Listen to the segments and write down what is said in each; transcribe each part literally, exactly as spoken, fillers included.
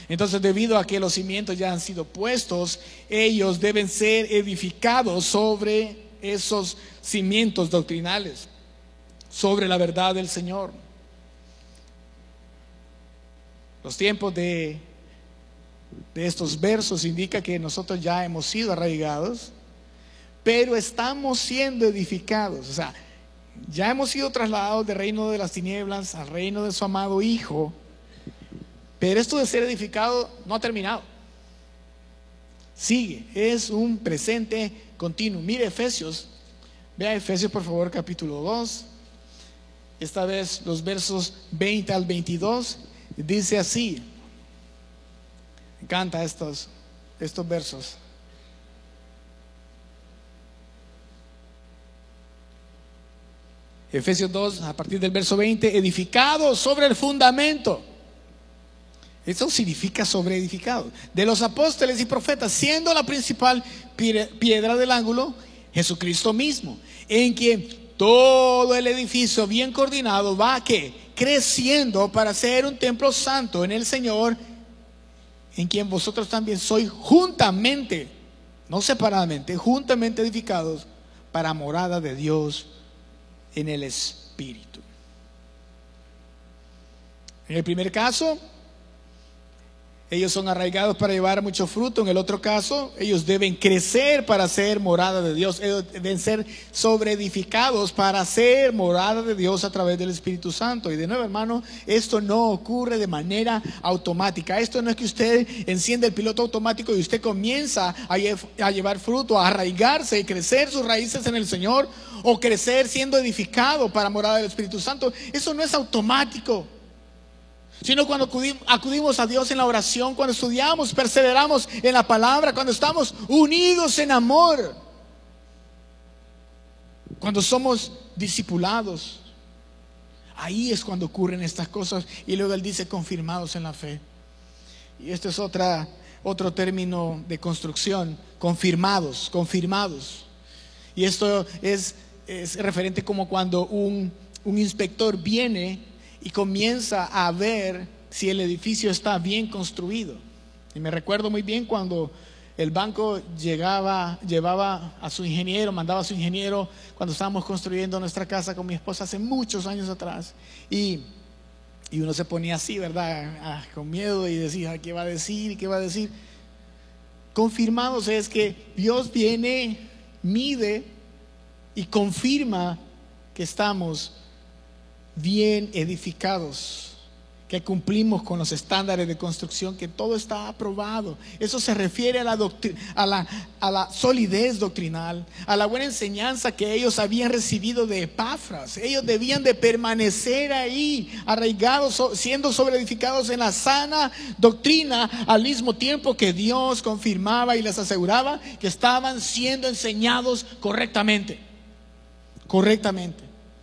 Entonces, debido a que los cimientos ya han sido puestos, ellos deben ser edificados sobre esos cimientos doctrinales, sobre la verdad del Señor. Los tiempos de, de estos versos indican que nosotros ya hemos sido arraigados, pero estamos siendo edificados. O sea, ya hemos sido trasladados del reino de las tinieblas al reino de su amado Hijo. Pero esto de ser edificado no ha terminado. Sigue, es un presente continuo. Mire Efesios, vea Efesios por favor, capítulo dos. Esta vez los versos veinte al veintidós. Dice así. Me encanta estos, estos versos. Efesios dos, a partir del verso veinte. Edificados sobre el fundamento. Eso significa sobre edificado de los apóstoles y profetas, siendo la principal piedra del ángulo Jesucristo mismo, en quien todo el edificio bien coordinado va ¿qué? creciendo para ser un templo santo en el Señor, en quien vosotros también sois juntamente, no separadamente, juntamente edificados para morada de Dios en el Espíritu. En el primer caso, ellos son arraigados para llevar mucho fruto. En el otro caso, ellos deben crecer para ser morada de Dios. Ellos deben ser sobreedificados para ser morada de Dios a través del Espíritu Santo. Y de nuevo, hermano, esto no ocurre de manera automática. Esto no es que usted enciende el piloto automático y usted comienza a llevar fruto, a arraigarse y crecer sus raíces en el Señor, o crecer siendo edificado para morada del Espíritu Santo. Eso no es automático, sino cuando acudimos a Dios en la oración, cuando estudiamos, perseveramos en la palabra, cuando estamos unidos en amor, cuando somos discipulados. Ahí es cuando ocurren estas cosas. Y luego él dice confirmados en la fe. Y este es otra, otro término de construcción. Confirmados, confirmados. Y esto es, es referente como cuando un, un inspector viene y comienza a ver si el edificio está bien construido. Y me recuerdo muy bien cuando el banco llegaba, llevaba a su ingeniero, mandaba a su ingeniero cuando estábamos construyendo nuestra casa con mi esposa hace muchos años atrás. Y, y uno se ponía así, ¿verdad? Ah, con miedo, y decía, ¿qué va a decir? ¿Qué va a decir? Confirmados es que Dios viene, mide y confirma que estamos bien edificados, que cumplimos con los estándares de construcción, que todo está aprobado. Eso se refiere a la, a la, a la solidez doctrinal, a la buena enseñanza que ellos habían recibido de Epafras. Ellos debían de permanecer ahí, arraigados, siendo sobreedificados en la sana doctrina, al mismo tiempo que Dios confirmaba y les aseguraba que estaban siendo enseñados correctamente. Correctamente.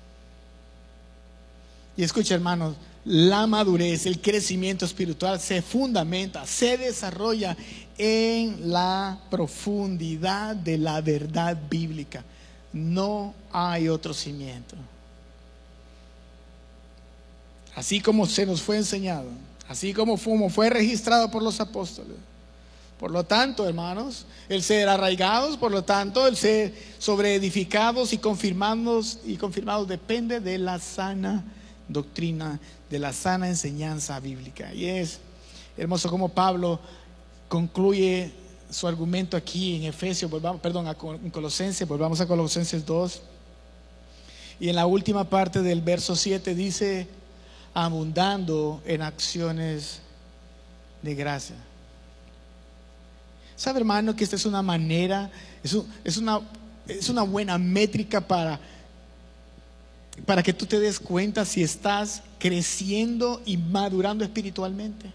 Y escucha, hermanos, la madurez, el crecimiento espiritual se fundamenta, se desarrolla en la profundidad de la verdad bíblica. No hay otro cimiento. Así como se nos fue enseñado, así como fue, fue registrado por los apóstoles. Por lo tanto, hermanos, el ser arraigados, por lo tanto, el ser sobreedificados y confirmados, y confirmados depende de la sana doctrina, de la sana enseñanza bíblica. Y es hermoso como Pablo concluye su argumento aquí en Efesios, volvamos, perdón, en Colosenses, volvamos a Colosenses dos. Y en la última parte del verso siete dice, abundando en acciones de gracia. ¿Sabe, hermano, que esta es una manera, es, un, es, una, es una buena métrica para para que tú te des cuenta si estás creciendo y madurando espiritualmente?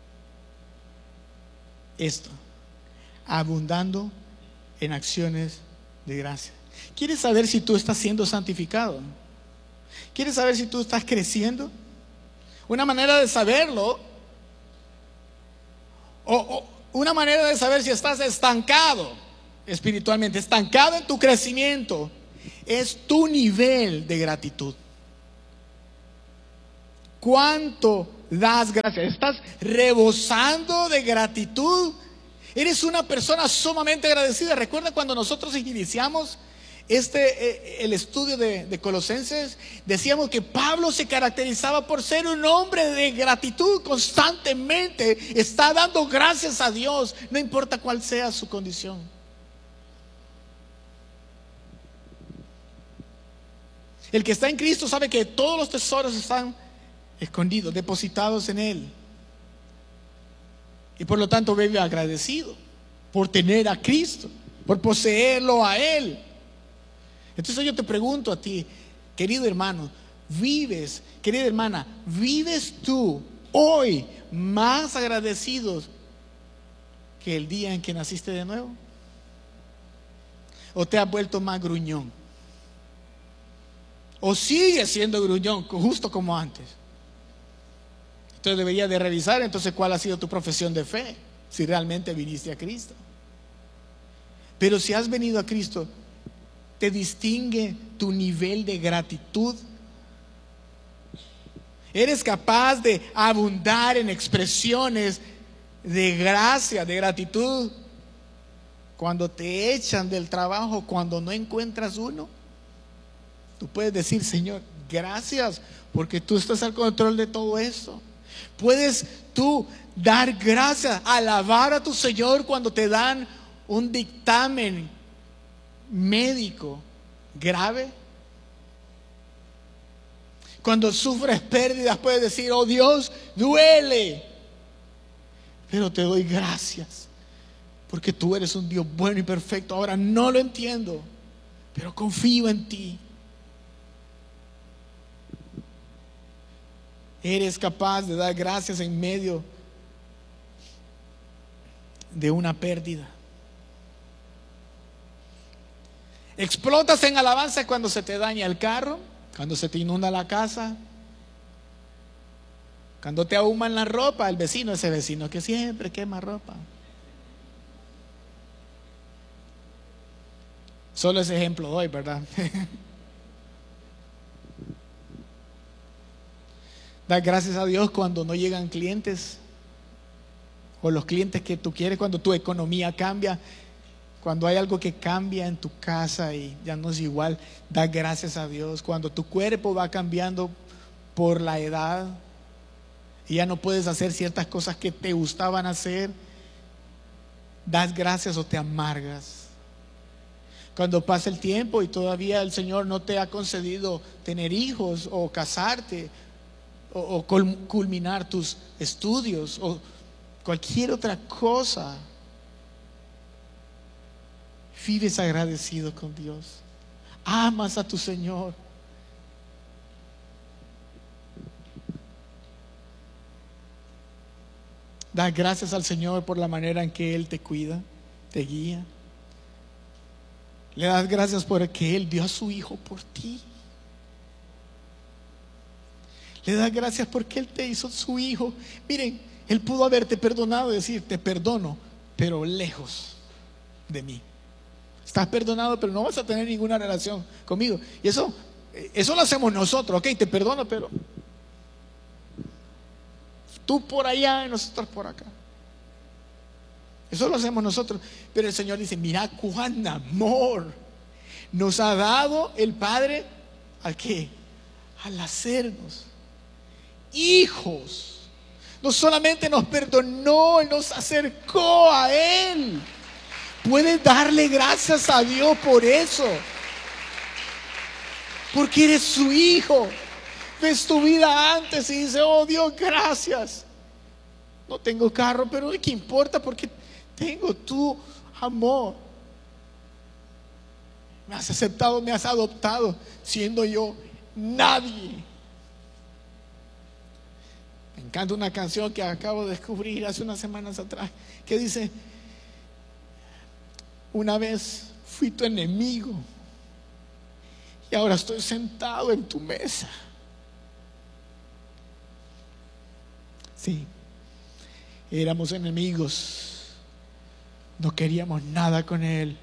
Esto, abundando en acciones de gracia. ¿Quieres saber si tú estás siendo santificado? ¿Quieres saber si tú estás creciendo? Una manera de saberlo, o, o una manera de saber si estás estancado espiritualmente, estancado en tu crecimiento, es tu nivel de gratitud. ¿Cuánto das gracias, estás rebosando de gratitud, eres una persona sumamente agradecida. Recuerda cuando nosotros iniciamos este, el estudio de, de Colosenses, decíamos que Pablo se caracterizaba por ser un hombre de gratitud. Constantemente está dando gracias a Dios, no importa cuál sea su condición. El que está en Cristo sabe que todos los tesoros están escondidos, depositados en Él, y por lo tanto vive agradecido por tener a Cristo, por poseerlo a Él. Entonces yo te pregunto a ti, querido hermano, vives, querida hermana, ¿vives tú hoy más agradecido que el día en que naciste de nuevo? ¿O te has vuelto más gruñón? ¿O sigues siendo gruñón, justo como antes? Entonces deberías de revisar entonces cuál ha sido tu profesión de fe, si realmente viniste a Cristo. Pero si has venido a Cristo, ¿te distingue tu nivel de gratitud? ¿Eres capaz de abundar en expresiones de gracia, de gratitud, cuando te echan del trabajo, cuando no encuentras uno? Tú puedes decir: Señor, gracias porque tú estás al control de todo esto. Puedes tú dar gracias, alabar a tu Señor cuando te dan un dictamen médico grave. Cuando sufres pérdidas puedes decir: oh Dios, duele, pero te doy gracias porque tú eres un Dios bueno y perfecto. Ahora no lo entiendo, pero confío en ti. Eres capaz de dar gracias en medio de una pérdida. Explotas en alabanza cuando se te daña el carro, cuando se te inunda la casa, cuando te ahuman la ropa, el vecino, ese vecino que siempre quema ropa. Solo ese ejemplo doy, ¿verdad? Da gracias a Dios cuando no llegan clientes, o los clientes que tú quieres, cuando tu economía cambia, cuando hay algo que cambia en tu casa y ya no es igual. Da gracias a Dios cuando tu cuerpo va cambiando por la edad y ya no puedes hacer ciertas cosas que te gustaban hacer. Das gracias o te amargas. Cuando pasa el tiempo y todavía el Señor no te ha concedido tener hijos o casarte o, o culminar tus estudios o cualquier otra cosa, vives agradecido con Dios, amas a tu Señor. Da gracias al Señor por la manera en que Él te cuida, te guía. Le das gracias porque Él dio a su Hijo por ti. Le das gracias porque Él te hizo su Hijo. Miren, Él pudo haberte perdonado y decir: te perdono, pero lejos de mí. Estás perdonado, pero no vas a tener ninguna relación conmigo. Y eso, eso lo hacemos nosotros. Ok, te perdono, pero tú por allá y nosotros por acá. Eso lo hacemos nosotros. Pero el Señor dice: mira cuán amor nos ha dado el Padre. ¿Al qué? Al hacernos hijos. No solamente nos perdonó, Él nos acercó a Él. Puedes darle gracias a Dios por eso, porque eres su hijo. Ves tu vida antes y dices: oh Dios, gracias. No tengo carro, pero ¿qué importa? Porque tengo tu amor. Me has aceptado, me has adoptado, siendo yo nadie. Me encanta una canción que acabo de descubrir hace unas semanas atrás, que dice: una vez fui tu enemigo y ahora estoy sentado en tu mesa. Sí, éramos enemigos, no queríamos nada con Él,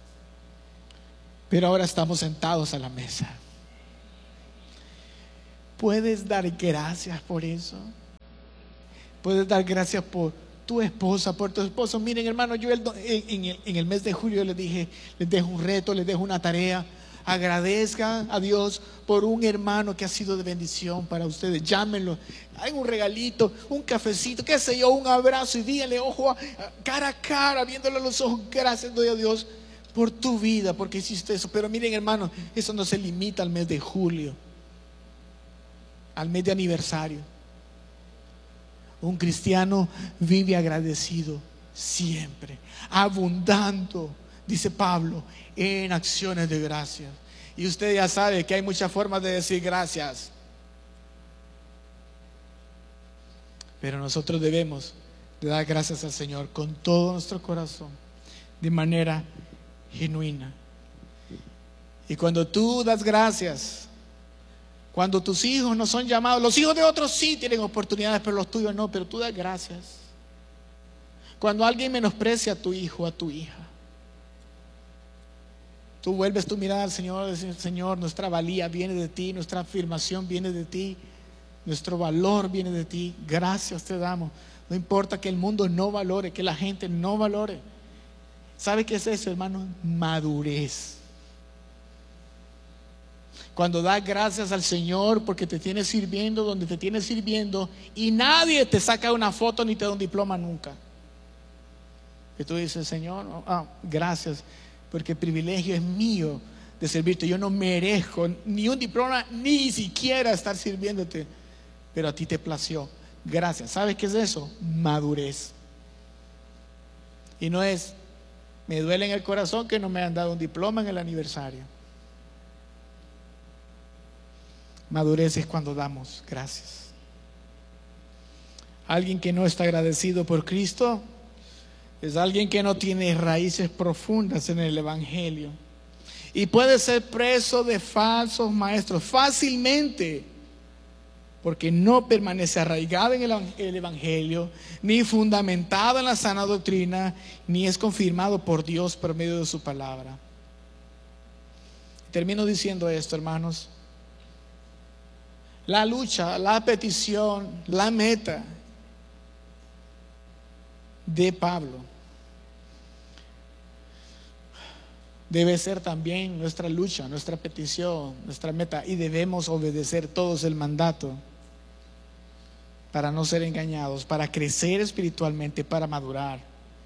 pero ahora estamos sentados a la mesa. ¿Puedes dar gracias por eso? ¿Puedes dar gracias por tu esposa, por tu esposo? Miren, hermano, yo el, en, el, en el mes de julio les dije, les dejo un reto, les dejo una tarea. Agradezcan a Dios por un hermano que ha sido de bendición para ustedes. Llámenlo, hay un regalito, un cafecito, qué sé yo, un abrazo, y díganle, ojo, a, cara a cara, viéndole a los ojos, gracias doy a Dios por tu vida, porque hiciste eso. Pero miren, hermano, eso no se limita al mes de julio, al mes de aniversario. Un cristiano vive agradecido siempre, abundando, dice Pablo, en acciones de gracias. Y usted ya sabe que hay muchas formas de decir gracias, pero nosotros debemos de dar gracias al Señor con todo nuestro corazón, de manera genuina. Y cuando tú das gracias, cuando tus hijos no son llamados, los hijos de otros sí tienen oportunidades, pero los tuyos no, pero tú das gracias. Cuando alguien menosprecia a tu hijo, a tu hija, tú vuelves tu mirada al Señor y dices, Señor, nuestra valía viene de ti, nuestra afirmación viene de ti, nuestro valor viene de ti, gracias te damos. No importa que el mundo no valore, que la gente no valore. ¿Sabe qué es eso, hermano? Madurez. Cuando das gracias al Señor porque te tienes sirviendo donde te tienes sirviendo y nadie te saca una foto ni te da un diploma nunca. Y tú dices, Señor, oh, gracias, porque el privilegio es mío de servirte. Yo no merezco ni un diploma, ni siquiera estar sirviéndote, pero a ti te plació. Gracias. ¿Sabes qué es eso? Madurez. Y no es, me duele en el corazón que no me han dado un diploma en el aniversario. Madurez es cuando damos gracias. Alguien que no está agradecido por Cristo es alguien que no tiene raíces profundas en el Evangelio y puede ser preso de falsos maestros fácilmente, porque no permanece arraigado en el Evangelio, ni fundamentado en la sana doctrina, ni es confirmado por Dios por medio de su palabra. Termino diciendo esto, hermanos. La lucha, la petición, la meta de Pablo debe ser también nuestra lucha, nuestra petición, nuestra meta, y debemos obedecer todos el mandato para no ser engañados, para crecer espiritualmente, para madurar.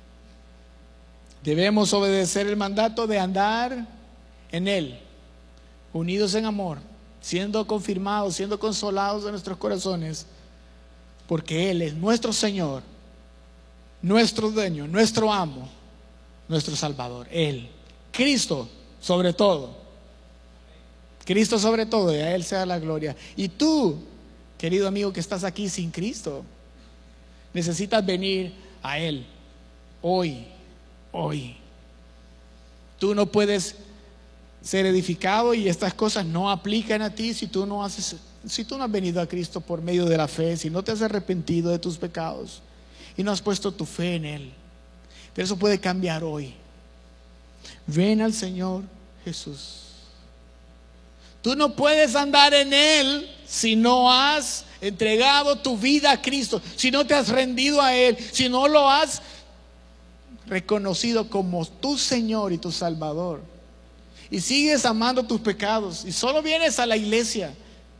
Debemos obedecer el mandato de andar en Él, unidos en amor, siendo confirmados, siendo consolados en nuestros corazones, porque Él es nuestro Señor, nuestro dueño, nuestro amo, nuestro Salvador. Él, Cristo sobre todo, Cristo sobre todo, y a Él sea la gloria. Y tú, querido amigo que estás aquí sin Cristo, necesitas venir a Él hoy, hoy. Tú no puedes ser edificado y estas cosas no aplican a ti si tú no haces, si tú no has venido a Cristo por medio de la fe, si no te has arrepentido de tus pecados y no has puesto tu fe en Él. Pero eso puede cambiar hoy. Ven al Señor Jesús. Tú no puedes andar en Él si no has entregado tu vida a Cristo, si no te has rendido a Él, si no lo has reconocido como tu Señor y tu Salvador, y sigues amando tus pecados y solo vienes a la iglesia.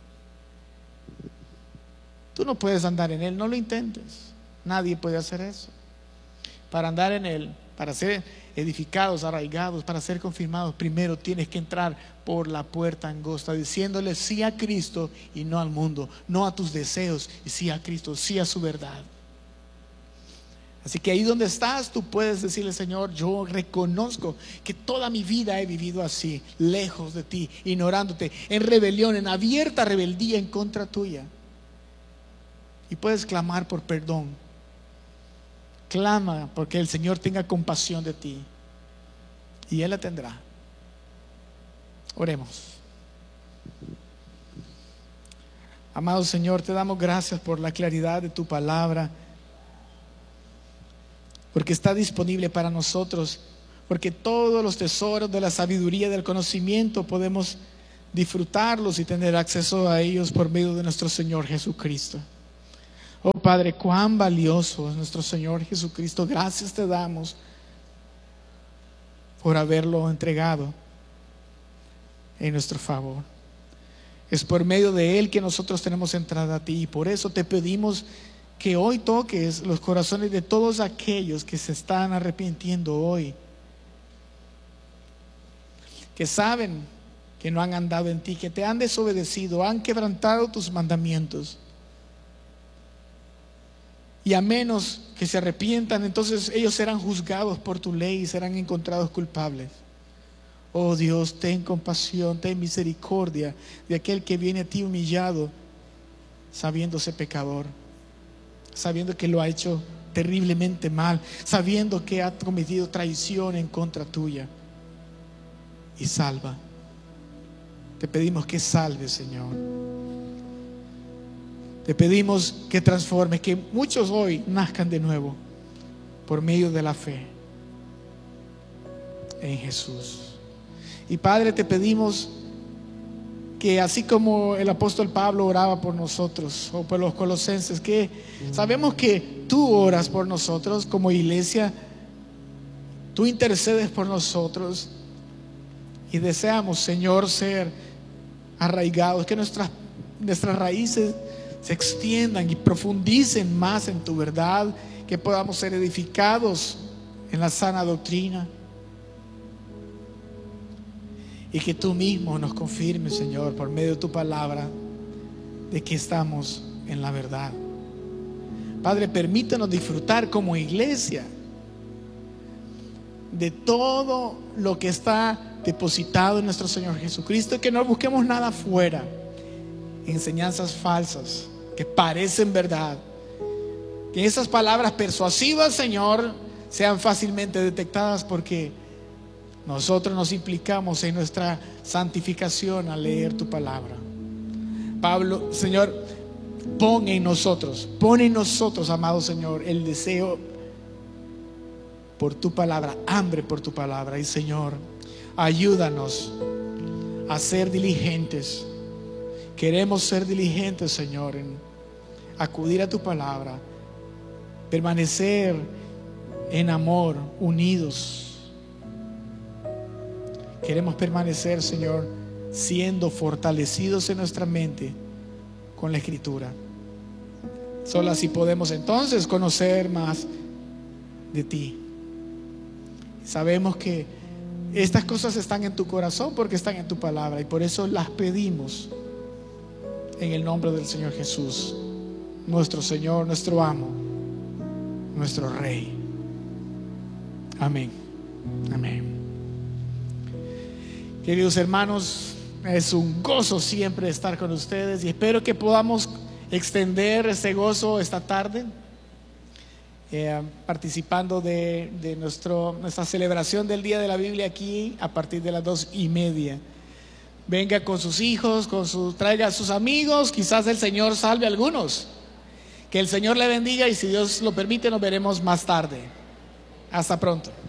Tú no puedes andar en Él, no lo intentes. Nadie puede hacer eso. Para andar en Él, para ser edificados, arraigados, para ser confirmados, primero tienes que entrar por la puerta angosta, diciéndole sí a Cristo y no al mundo, no a tus deseos, y sí a Cristo, sí a su verdad. Así que ahí donde estás, tú puedes decirle, Señor, yo reconozco que toda mi vida he vivido así, lejos de ti, ignorándote, en rebelión, en abierta rebeldía en contra tuya. Y puedes clamar por perdón. Clama porque el Señor tenga compasión de ti, y Él la tendrá. Oremos. Amado Señor, te damos gracias por la claridad de tu palabra, porque está disponible para nosotros, porque todos los tesoros de la sabiduría y del conocimiento podemos disfrutarlos y tener acceso a ellos por medio de nuestro Señor Jesucristo. Oh Padre, cuán valioso es nuestro Señor Jesucristo. Gracias te damos por haberlo entregado en nuestro favor. Es por medio de Él que nosotros tenemos entrada a ti, y por eso te pedimos que hoy toques los corazones de todos aquellos que se están arrepintiendo hoy, que saben que no han andado en ti, que te han desobedecido, han quebrantado tus mandamientos, y a menos que se arrepientan, entonces ellos serán juzgados por tu ley y serán encontrados culpables. Oh Dios, ten compasión, ten misericordia de aquel que viene a ti humillado, sabiéndose pecador, sabiendo que lo ha hecho terriblemente mal, sabiendo que ha cometido traición en contra tuya, y salva. Te pedimos que salves, Señor. Te pedimos que transformes, que muchos hoy nazcan de nuevo por medio de la fe en Jesús. Y Padre, te pedimos que así como el apóstol Pablo oraba por nosotros, o por los colosenses, que sabemos que tú oras por nosotros como iglesia, tú intercedes por nosotros, y deseamos, Señor, ser arraigados, que nuestras, nuestras raíces se extiendan y profundicen más en tu verdad, que podamos ser edificados en la sana doctrina, y que tú mismo nos confirmes, Señor, por medio de tu palabra, de que estamos en la verdad. Padre, permítanos disfrutar como iglesia de todo lo que está depositado en nuestro Señor Jesucristo, y que no busquemos nada afuera, enseñanzas falsas que parecen verdad, que esas palabras persuasivas, Señor, sean fácilmente detectadas, porque nosotros nos implicamos en nuestra santificación al leer tu palabra. Pablo, Señor, pon en nosotros, pon en nosotros, amado Señor, el deseo por tu palabra, hambre por tu palabra. Y Señor, ayúdanos a ser diligentes. Queremos ser diligentes, Señor, en acudir a tu palabra, permanecer en amor, unidos. Queremos permanecer, Señor, siendo fortalecidos en nuestra mente con la Escritura. Solo así podemos entonces conocer más de ti. Sabemos que estas cosas están en tu corazón porque están en tu palabra, y por eso las pedimos en el nombre del Señor Jesús, nuestro Señor, nuestro amo, nuestro Rey. Amén. Amén. Queridos hermanos, es un gozo siempre estar con ustedes, y espero que podamos extender ese gozo esta tarde, eh, participando de, de nuestro, nuestra celebración del Día de la Biblia aquí a partir de las dos y media. Venga con sus hijos, con sus, traiga a sus amigos, quizás el Señor salve a algunos. Que el Señor le bendiga, y si Dios lo permite nos veremos más tarde. Hasta pronto.